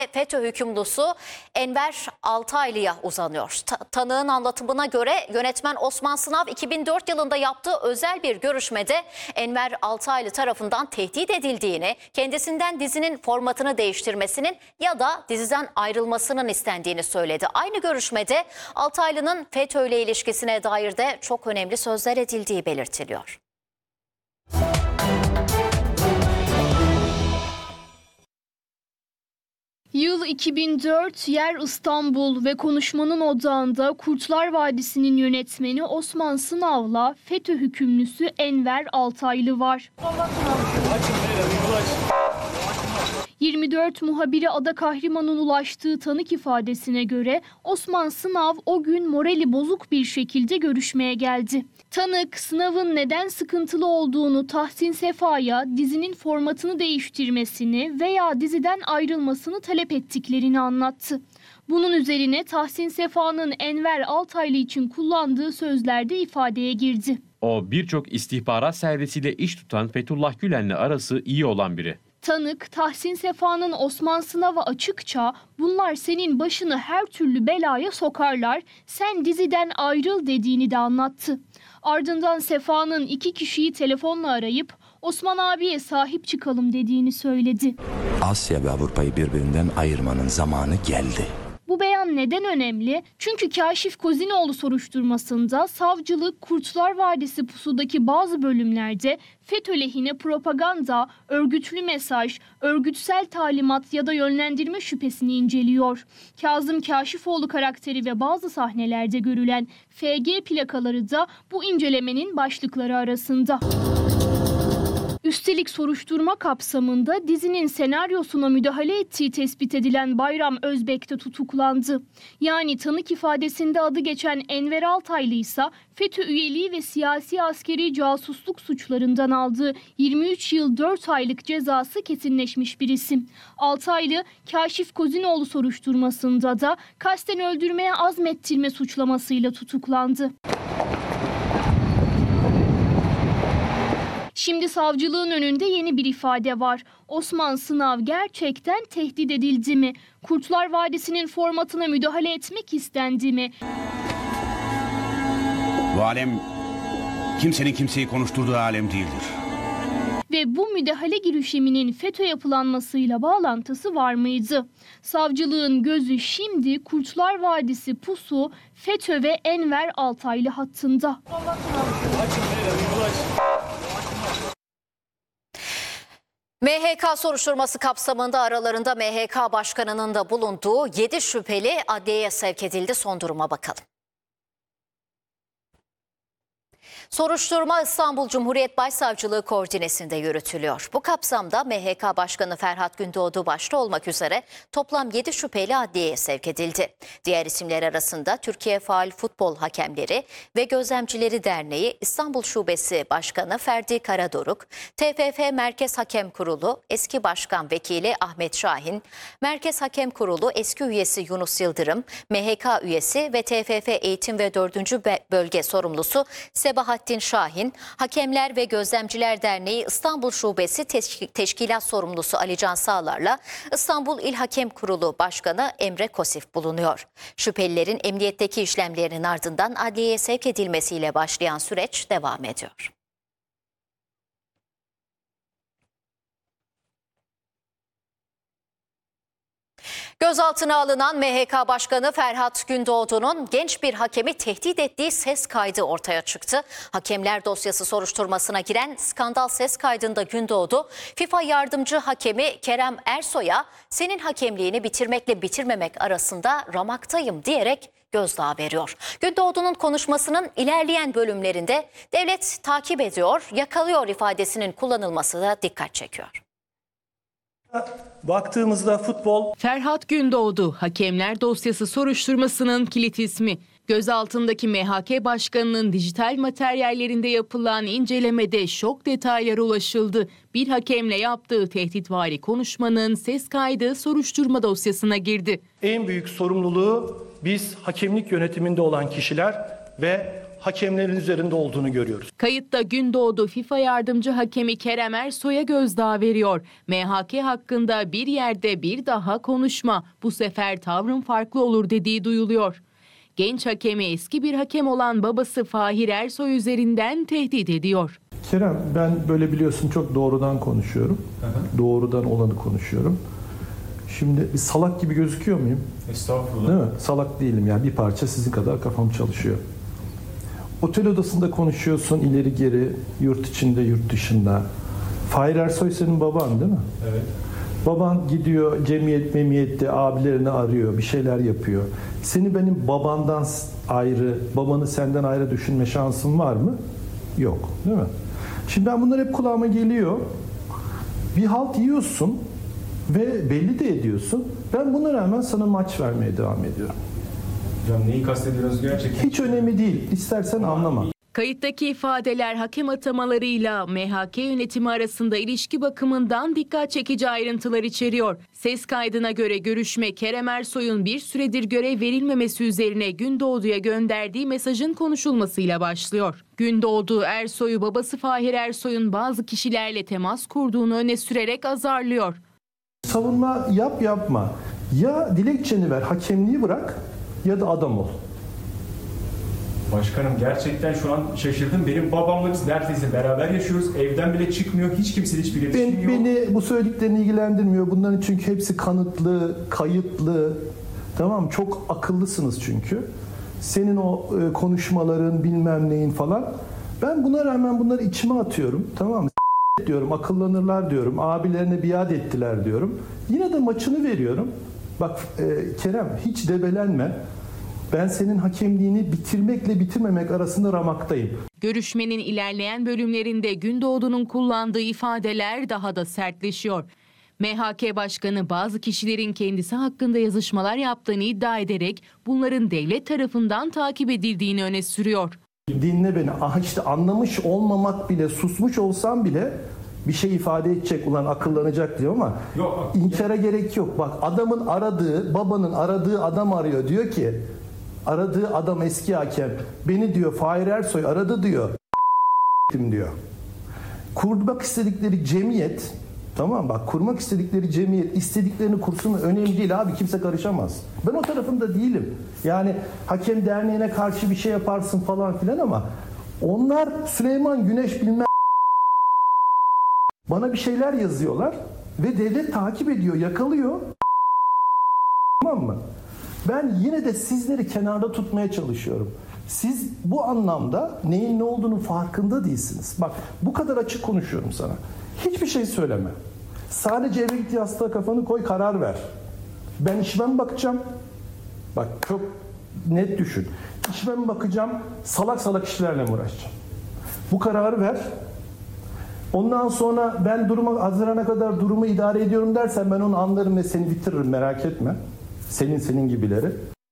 FETÖ hükümlüsü Enver Altaylı'ya uzanıyor. Tanığın anlatımına göre yönetmen Osman Sınav 2004 yılında yaptığı özel bir görüşmede Enver Altaylı tarafından tehdit edildiğini, kendisinden dizinin formatını değiştirmesinin ya da diziden ayrılmasının istendiğini söyledi. Aynı görüşmede Altaylı'nın FETÖ ile ilişkisine dair de çok önemli sözler edildiği belirtiliyor. Yıl 2004, yer İstanbul ve konuşmanın odağında Kurtlar Vadisi'nin yönetmeni Osman Sınav'la FETÖ hükümlüsü Enver Altaylı var. 24 muhabiri Ada Kahraman'ın ulaştığı tanık ifadesine göre Osman Sınav o gün morali bozuk bir şekilde görüşmeye geldi. Tanık, Sınav'ın neden sıkıntılı olduğunu Tahsin Sefa'ya dizinin formatını değiştirmesini veya diziden ayrılmasını talep ettiklerini anlattı. Bunun üzerine Tahsin Sefa'nın Enver Altaylı için kullandığı sözlerde ifadeye girdi. O birçok istihbarat servisiyle iş tutan Fethullah Gülen'le arası iyi olan biri. Tanık, Tahsin Sefa'nın Osman Sınav'a açıkça "Bunlar senin başını her türlü belaya sokarlar, sen diziden ayrıl" dediğini de anlattı. Ardından Sefa'nın 2 kişiyi telefonla arayıp Osman abiye sahip çıkalım dediğini söyledi. Asya ve Avrupa'yı birbirinden ayırmanın zamanı geldi. Bu beyan neden önemli? Çünkü Kaşif Kozinoğlu soruşturmasında savcılık Kurtlar Vadisi pusudaki bazı bölümlerde FETÖ lehine propaganda, örgütlü mesaj, örgütsel talimat ya da yönlendirme şüphesini inceliyor. Kazım Kaşifoğlu karakteri ve bazı sahnelerde görülen FG plakaları da bu incelemenin başlıkları arasında. Üstelik soruşturma kapsamında dizinin senaryosuna müdahale ettiği tespit edilen Bayram Özbek de tutuklandı. Yani tanık ifadesinde adı geçen Enver Altaylı ise FETÖ üyeliği ve siyasi askeri casusluk suçlarından aldığı 23 yıl 4 aylık cezası kesinleşmiş bir isim. Altaylı, Kaşif Kozinoğlu soruşturmasında da kasten öldürmeye azmettirme suçlamasıyla tutuklandı. Şimdi savcılığın önünde yeni bir ifade var. Osman Sınav gerçekten tehdit edildi mi? Kurtlar Vadisi'nin formatına müdahale etmek istendi mi? Bu alem kimsenin kimseyi konuşturduğu alem değildir. Ve bu müdahale girişiminin FETÖ yapılanmasıyla bağlantısı var mıydı? Savcılığın gözü şimdi Kurtlar Vadisi pusu, FETÖ ve Enver Altaylı hattında. MHK soruşturması kapsamında aralarında MHK başkanının da bulunduğu 7 şüpheli adliyeye sevk edildi. Son duruma bakalım. Soruşturma İstanbul Cumhuriyet Başsavcılığı koordinesinde yürütülüyor. Bu kapsamda MHK Başkanı Ferhat Gündoğdu başta olmak üzere toplam 7 şüpheli adliyeye sevk edildi. Diğer isimler arasında Türkiye Faal Futbol Hakemleri ve Gözlemcileri Derneği İstanbul Şubesi Başkanı Ferdi Karadoruk, TFF Merkez Hakem Kurulu eski Başkan Vekili Ahmet Şahin, Merkez Hakem Kurulu eski üyesi Yunus Yıldırım, MHK üyesi ve TFF Eğitim ve 4. Bölge Sorumlusu Sebahattin Şahin, Hakemler ve Gözlemciler Derneği İstanbul Şubesi Teşkilat Sorumlusu Alican Sağlar'la İstanbul İl Hakem Kurulu Başkanı Emre Kosif bulunuyor. Şüphelilerin emniyetteki işlemlerinin ardından adliyeye sevk edilmesiyle başlayan süreç devam ediyor. Gözaltına alınan MHK Başkanı Ferhat Gündoğdu'nun genç bir hakemi tehdit ettiği ses kaydı ortaya çıktı. Hakemler dosyası soruşturmasına giren skandal ses kaydında Gündoğdu, FIFA yardımcı hakemi Kerem Ersoy'a "Senin hakemliğini bitirmekle bitirmemek arasında ramaktayım" diyerek gözdağı veriyor. Gündoğdu'nun konuşmasının ilerleyen bölümlerinde "devlet takip ediyor, yakalıyor" ifadesinin kullanılması da dikkat çekiyor. Baktığımızda futbol... Ferhat Gündoğdu, hakemler dosyası soruşturmasının kilit ismi. Gözaltındaki MHK Başkanı'nın dijital materyallerinde yapılan incelemede şok detaylara ulaşıldı. Bir hakemle yaptığı tehditvari konuşmanın ses kaydı soruşturma dosyasına girdi. En büyük sorumluluğu biz hakemlik yönetiminde olan kişiler ve hakemlerin üzerinde olduğunu görüyoruz. Kayıtta Gündoğdu FIFA yardımcı hakemi Kerem Ersoy'a gözdağı veriyor. MHK hakkında bir yerde bir daha konuşma. Bu sefer tavrın farklı olur dediği duyuluyor. Genç hakemi eski bir hakem olan babası Fahir Ersoy üzerinden tehdit ediyor. Kerem, ben böyle biliyorsun çok doğrudan konuşuyorum. Doğrudan olanı konuşuyorum. Şimdi bir salak gibi gözüküyor muyum? Estağfurullah. Değil mi? Salak değilim yani, bir parça sizin kadar kafam çalışıyor. Otel odasında konuşuyorsun ileri geri, yurt içinde yurt dışında. Fahir Ersoy senin baban değil mi? Evet. Baban gidiyor cemiyet memiyette abilerini arıyor, bir şeyler yapıyor. Seni benim babandan ayrı, babanı senden ayrı düşünme şansın var mı? Yok, değil mi? Şimdi ben bunlar hep kulağıma geliyor. Bir halt yiyorsun ve belli de ediyorsun. Ben buna rağmen sana maç vermeye devam ediyorum. Hocam neyi kastediyorsunuz gerçekten? Hiç önemli değil. İstersen anlama. Kayıttaki ifadeler hakem atamalarıyla MHK yönetimi arasında ilişki bakımından dikkat çekici ayrıntılar içeriyor. Ses kaydına göre görüşme Kerem Ersoy'un bir süredir görev verilmemesi üzerine Gündoğdu'ya gönderdiği mesajın konuşulmasıyla başlıyor. Gündoğdu, Ersoy'u babası Fahir Ersoy'un bazı kişilerle temas kurduğunu öne sürerek azarlıyor. Savunma yap yapma. Ya dilekçeni ver, hakemliği bırak ya da adam ol. Başkanım gerçekten şu an şaşırdım. Benim babamla biz neredeyse beraber yaşıyoruz. Evden bile çıkmıyor. Hiç kimseyle hiçbir iletişim yok. Beni bu söylediklerini ilgilendirmiyor. Bunların çünkü hepsi kanıtlı, kayıtlı. Tamam, çok akıllısınız çünkü. Senin o konuşmaların bilmem neyin falan. Ben buna rağmen bunları içime atıyorum. Tamam mı? Diyorum, akıllanırlar diyorum. Abilerine biat ettiler diyorum. Yine de maçını veriyorum. Bak Kerem, hiç debelenme. Ben senin hakemliğini bitirmekle bitirmemek arasında ramaktayım. Görüşmenin ilerleyen bölümlerinde Gündoğdu'nun kullandığı ifadeler daha da sertleşiyor. MHK Başkanı bazı kişilerin kendisi hakkında yazışmalar yaptığını iddia ederek bunların devlet tarafından takip edildiğini öne sürüyor. Dinle beni. İşte anlamış olmamak bile, susmuş olsam bile bir şey ifade edecek, ulan akıllanacak diyor ama Yok. inkara gerek yok. Bak, adamın aradığı, babanın aradığı adam arıyor. Diyor ki, aradığı adam eski hakem. Beni diyor Fahir Ersoy aradı diyor. Diyor. Kurmak istedikleri cemiyet, tamam bak, kurmak istedikleri cemiyet istediklerini kursun, önemli değil abi, kimse karışamaz. Ben o tarafında değilim. Yani hakem derneğine karşı bir şey yaparsın falan filan ama onlar Süleyman Güneş bilmem bana bir şeyler yazıyorlar ve devlet takip ediyor, yakalıyor. Tamam mı? Ben yine de sizleri kenarda tutmaya çalışıyorum. Siz bu anlamda neyin ne olduğunu farkında değilsiniz. Bak, bu kadar açık konuşuyorum sana. Hiçbir şey söyleme. Sadece eve git, yastığa kafanı koy, karar ver. Ben işime mi bakacağım? Bak, çok net düşün. İşime mi bakacağım? Salak salak işlerle mi uğraşacağım? Bu kararı ver. Ondan sonra ben Haziran'a kadar durumu idare ediyorum dersen ben onu anlarım ve seni bitiririm, merak etme. Senin gibileri.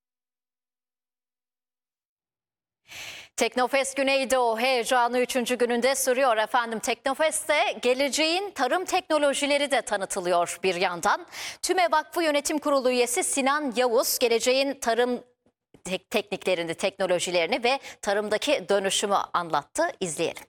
Teknofest Güneydoğu heyecanı 3. gününde sürüyor efendim. Teknofest'te geleceğin tarım teknolojileri de tanıtılıyor bir yandan. TÜME Vakfı Yönetim Kurulu üyesi Sinan Yavuz geleceğin tarım tekniklerini, teknolojilerini ve tarımdaki dönüşümü anlattı. İzleyelim.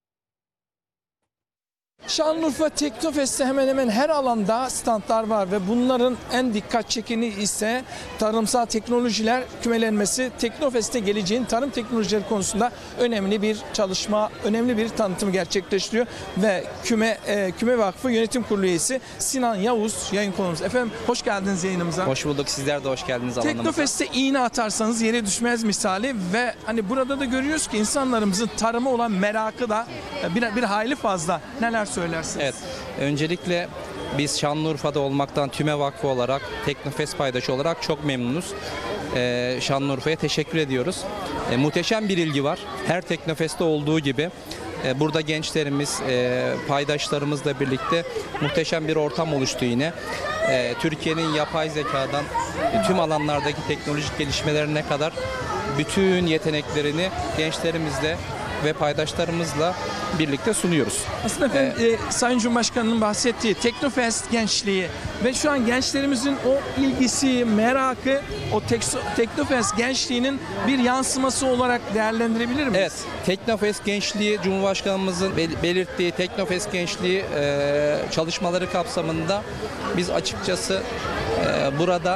Şanlıurfa Teknofest'te hemen hemen her alanda standlar var ve bunların en dikkat çekeni ise tarımsal teknolojiler kümelenmesi. Teknofest'te geleceğin tarım teknolojileri konusunda önemli bir çalışma, önemli bir tanıtım gerçekleştiriyor ve Küme Vakfı Yönetim Kurulu üyesi Sinan Yavuz yayın konuğumuz. Efendim hoş geldiniz yayınımıza. Hoş bulduk, sizler de hoş geldiniz alanımıza. Teknofest'te iğne atarsanız yere düşmez misali ve hani burada da görüyoruz ki insanlarımızın tarıma olan merakı da bir hayli fazla. Neler söylersiniz? Evet, öncelikle biz Şanlıurfa'da olmaktan TÜME Vakfı olarak, Teknofest paydaşı olarak çok memnunuz. Şanlıurfa'ya teşekkür ediyoruz. Muhteşem bir ilgi var. Her Teknofest'te olduğu gibi burada gençlerimiz, paydaşlarımızla birlikte muhteşem bir ortam oluştu yine. Türkiye'nin yapay zekadan tüm alanlardaki teknolojik gelişmelerine kadar bütün yeteneklerini gençlerimizle ve paydaşlarımızla birlikte sunuyoruz. Aslında efendim Sayın Cumhurbaşkanı'nın bahsettiği Teknofest gençliği ve şu an gençlerimizin o ilgisi, merakı o Teknofest gençliğinin bir yansıması olarak değerlendirebilir miyiz? Evet, Teknofest gençliği, Cumhurbaşkanımızın belirttiği Teknofest gençliği çalışmaları kapsamında biz açıkçası burada